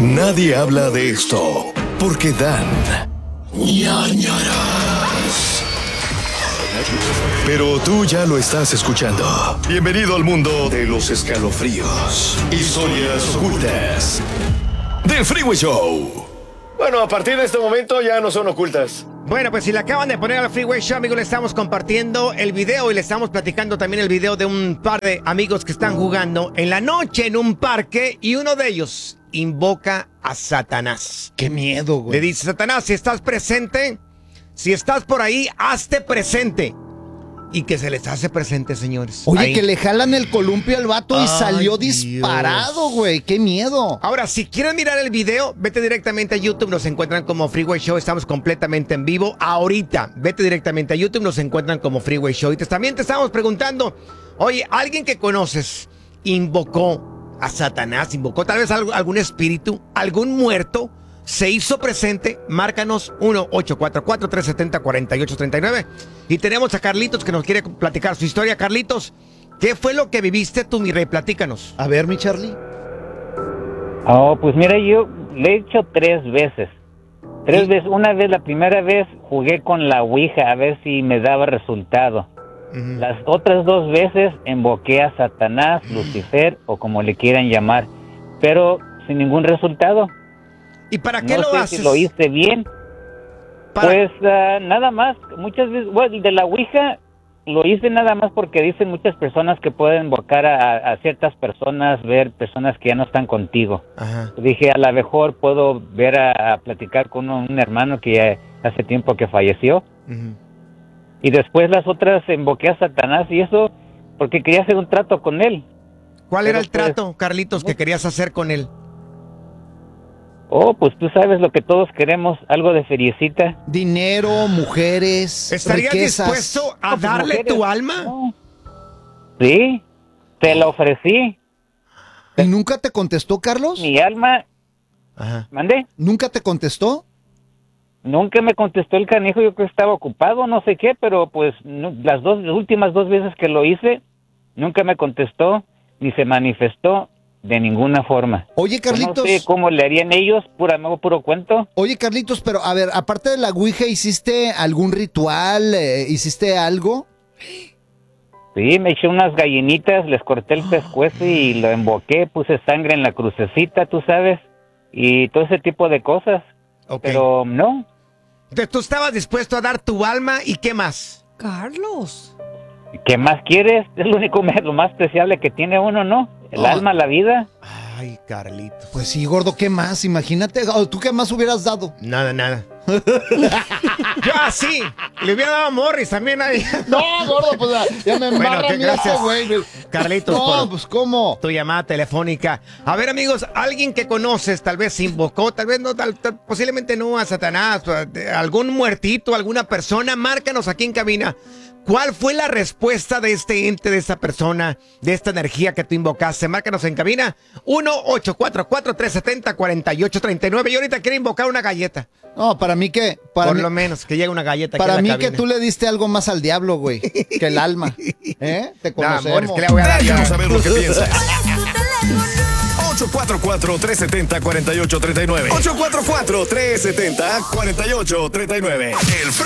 Nadie habla de esto porque dan ñañaras. Pero tú ya lo estás escuchando. Bienvenido al mundo de los escalofríos, historias ocultas del Freeway Show. Bueno, a partir de este momento ya no son ocultas. Bueno, pues si le acaban de poner al Freeway Show, amigos, le estamos compartiendo el video y le estamos platicando también el video de un par de amigos que están jugando en la noche en un parque y uno de ellos invoca a Satanás. Qué miedo, güey. Le dice: Satanás, si estás presente, si estás por ahí, hazte presente. Y que se les hace presente, señores. Oye, ahí. que le jalan el columpio al vato y Ay, salió Dios. disparado, güey. Qué miedo. Ahora, si quieren mirar el video, vete directamente a YouTube, nos encuentran como Freeway Show, estamos completamente en vivo ahorita. Vete directamente a YouTube, nos encuentran como Freeway Show. Y también te estamos preguntando, oye, alguien que conoces invocó a Satanás, invocó tal vez algún espíritu, algún muerto, se hizo presente. Márcanos 1-844-370-4839. Y tenemos a Carlitos que nos quiere platicar su historia. Carlitos, ¿qué fue lo que viviste tú, mi rey? Platícanos. A ver, mi Charlie. Oh, pues mira, yo le he hecho 3 veces. 3 veces. Una vez, la primera vez, jugué con la Ouija a ver si me daba resultado. Las otras 2 veces invoqué a Satanás, Lucifer o como le quieran llamar, pero sin ningún resultado. ¿Y para qué no lo sé haces? Si lo hice bien. Pues nada más, muchas veces, bueno, de la Ouija lo hice nada más porque dicen muchas personas que pueden invocar a ciertas personas, ver personas que ya no están contigo. Ajá. Dije, a lo mejor puedo ver a platicar con un hermano que ya hace tiempo que falleció. Y después las otras invoqué a Satanás y eso porque quería hacer un trato con él. ¿Cuál era el pues, trato, Carlitos, que querías hacer con él? Oh, pues tú sabes lo que todos queremos, algo de feriecita. Dinero, mujeres, ¿Estarías riquezas. dispuesto a No, pues, darle mujeres, tu alma? no. Sí, te la ofrecí. ¿Y nunca te contestó, Carlos? Mi alma, Ajá. ¿mandé? ¿Nunca te contestó? Nunca me contestó el canijo, yo creo que estaba ocupado, no sé qué, pero pues las últimas 2 veces que lo hice, nunca me contestó, ni se manifestó de ninguna forma. Oye, Carlitos. No sé cómo le harían ellos, puro cuento. Oye, Carlitos, pero a ver, aparte de la Ouija, ¿hiciste algún ritual? ¿Hiciste algo? Sí, me eché unas gallinitas, les corté el pescuezo y lo invoqué, puse sangre en la crucecita, tú sabes, y todo ese tipo de cosas. Ok. Pero no. Entonces, tú estabas dispuesto a dar tu alma y ¿qué más? Carlos. ¿Qué más quieres? Es lo más preciable que tiene uno, ¿no? El alma, la vida. Ay, Carlitos. Pues sí, gordo, ¿qué más? Imagínate, ¿tú qué más hubieras dado? Nada. Yo así, le hubiera dado a Morris también ahí. No, gordo, pues ya me embarra a mí gracias, esto, güey. Carlitos, No, por pues ¿cómo? tu llamada telefónica. A ver, amigos, alguien que conoces, tal vez invocó, tal vez no, posiblemente no a Satanás, a algún muertito, alguna persona, márcanos aquí en cabina. ¿Cuál fue la respuesta de este ente, de esta persona, de esta energía que tú invocaste? Márcanos en cabina 1-844-370-4839. Yo ahorita quiero invocar una galleta. No, para mí que... Por lo menos, que llegue una galleta aquí Para en mí la que cabina. tú le diste algo más al diablo, güey, que el alma. ¿Eh? Te No, conocemos. amor, es que le voy a dar. Déjanos saber lo que piensas. ¿Cuál es tu teléfono? 844-370-4839. 844-370-4839. El